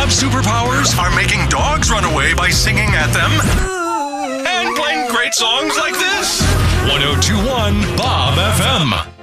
have superpowers, are making dogs run away by singing at them, and playing great songs like this. 102.1 Bob FM.